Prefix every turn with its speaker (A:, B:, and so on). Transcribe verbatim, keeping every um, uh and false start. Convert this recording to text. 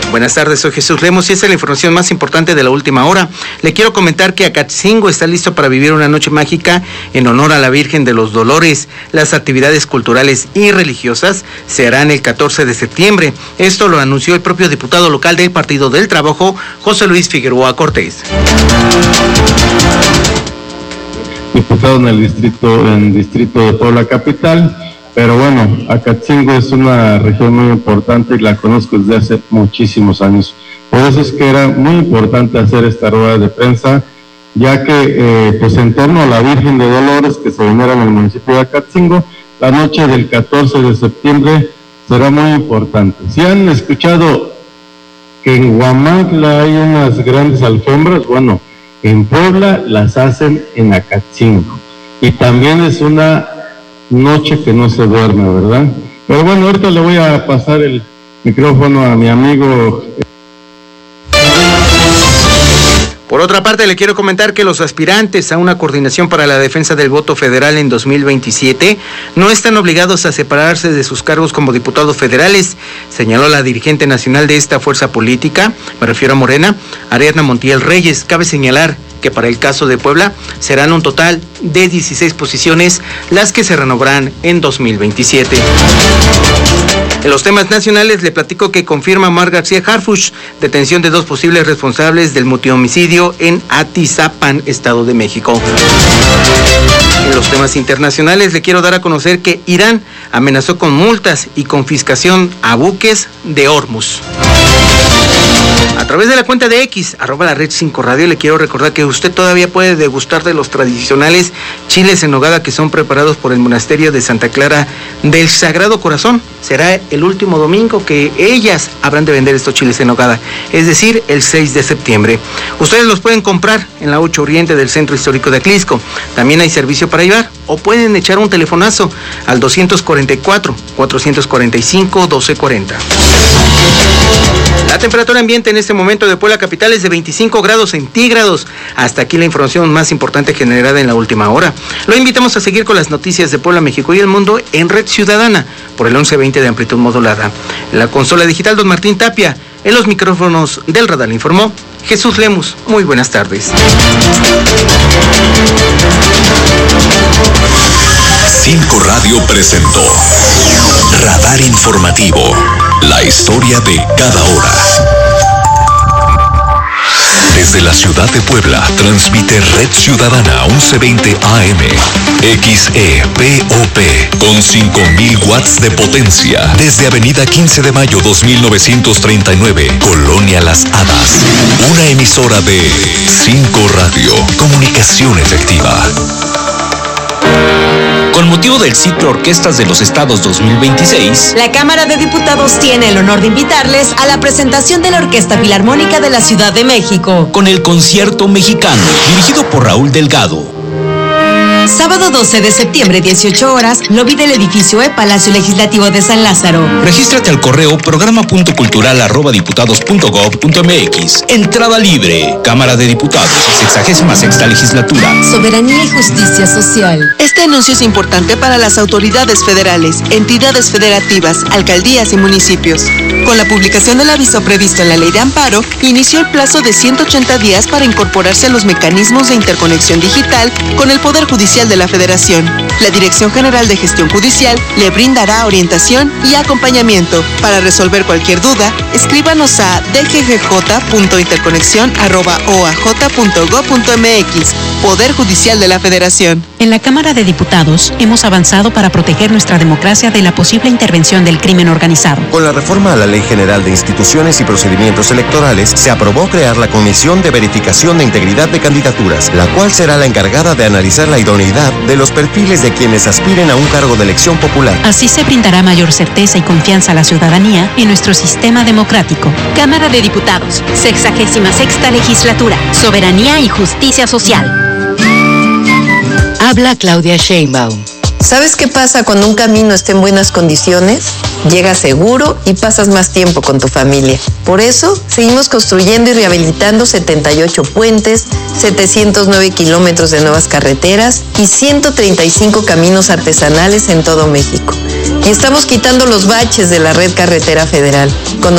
A: Buenas tardes, soy Jesús Lemos y esta es la información más importante de la última hora. Le quiero comentar que Acatzingo está listo para vivir una noche mágica en honor a la Virgen de los Dolores. Las actividades culturales y religiosas se harán el catorce de septiembre. Esto lo anunció el propio diputado local del Partido del Trabajo, José Luis Figueroa Cortés.
B: Diputado en el distrito, en el distrito de Puebla Capital. Pero bueno, Acatzingo es una región muy importante y la conozco desde hace muchísimos años. Por eso es que era muy importante hacer esta rueda de prensa, ya que eh, pues en torno a la Virgen de Dolores que se venera en el municipio de Acatzingo, la noche del catorce de septiembre será muy importante. Si han escuchado que en Huamantla hay unas grandes alfombras, bueno, en Puebla las hacen en Acatzingo. Y también es una noche que no se duerme, ¿verdad? Pero bueno, ahorita le voy a pasar el micrófono a mi amigo.
A: Por otra parte, le quiero comentar que los aspirantes a una coordinación para la defensa del voto federal en dos mil veintisiete no están obligados a separarse de sus cargos como diputados federales, señaló la dirigente nacional de esta fuerza política, me refiero a Morena, Ariadna Montiel Reyes. Cabe señalar que para el caso de Puebla serán un total de dieciséis posiciones las que se renovarán en dos mil veintisiete. En los temas nacionales le platico que confirma Mar García Harfuch detención de dos posibles responsables del multihomicidio en Atizapan, Estado de México. En los temas internacionales le quiero dar a conocer que Irán amenazó con multas y confiscación a buques de Hormuz. A través de la cuenta de X, arroba la red cinco radio, le quiero recordar que usted todavía puede degustar de los tradicionales chiles en nogada que son preparados por el monasterio de Santa Clara del Sagrado Corazón. Será el último domingo que ellas habrán de vender estos chiles en nogada, es decir, el seis de septiembre. Ustedes los pueden comprar en la ocho Oriente del Centro Histórico de Atlisco. También hay servicio para llevar o pueden echar un telefonazo al doscientos cuarenta y cuatro, cuatrocientos cuarenta y cinco, doce cuarenta. La temperatura ambiente en este momento de Puebla Capital es de veinticinco grados centígrados. Hasta aquí la información más importante generada en la última hora. Lo invitamos a seguir con las noticias de Puebla, México y el mundo en Red Ciudadana por el once veinte de amplitud modulada. En la consola digital, don Martín Tapia. En los micrófonos del radar informó Jesús Lemus. Muy buenas tardes.
C: Cinco Radio presentó Radar Informativo. La historia de cada hora. Desde la ciudad de Puebla, transmite Red Ciudadana once veinte A M, X E P O P, con cinco mil watts de potencia, desde Avenida quince de mayo dos mil novecientos treinta y nueve, Colonia Las Hadas. Una emisora de cinco Radio, comunicación efectiva.
D: Con motivo del ciclo Orquestas de los Estados dos mil veintiséis,
E: la Cámara de Diputados tiene el honor de invitarles a la presentación de la Orquesta Filarmónica de la Ciudad de México,
D: con el Concierto Mexicano, dirigido por Raúl Delgado.
E: Sábado doce de septiembre, dieciocho horas, lobby del edificio E, Palacio Legislativo de San Lázaro.
D: Regístrate al correo programa punto cultural arroba diputados punto gob punto mx. Entrada libre. Cámara de Diputados, sexagésima sexta legislatura.
E: Soberanía y justicia social.
F: Este anuncio es importante para las autoridades federales, entidades federativas, alcaldías y municipios. Con la publicación del aviso previsto en la Ley de Amparo, inició el plazo de ciento ochenta días para incorporarse a los mecanismos de interconexión digital con el Poder Judicial de la Federación. La Dirección General de Gestión Judicial le brindará orientación y acompañamiento. Para resolver cualquier duda, escríbanos a d g g j punto interconexión arroba o a j punto gob punto mx. Poder Judicial de la Federación.
G: En la Cámara de Diputados hemos avanzado para proteger nuestra democracia de la posible intervención del crimen organizado.
H: Con la reforma a la Ley General de Instituciones y Procedimientos Electorales, se aprobó crear la Comisión de Verificación de Integridad de Candidaturas, la cual será la encargada de analizar la idoneidad de los perfiles de quienes aspiren a un cargo de elección popular.
G: Así se brindará mayor certeza y confianza a la ciudadanía en nuestro sistema democrático.
I: Cámara de Diputados, sexagésima sexta legislatura, Soberanía y Justicia Social.
J: Habla Claudia Sheinbaum.
K: ¿Sabes qué pasa cuando un camino está en buenas condiciones? Llegas seguro y pasas más tiempo con tu familia. Por eso, seguimos construyendo y rehabilitando setenta y ocho puentes, setecientos nueve kilómetros de nuevas carreteras y ciento treinta y cinco caminos artesanales en todo México. Y estamos quitando los baches de la red carretera federal. Con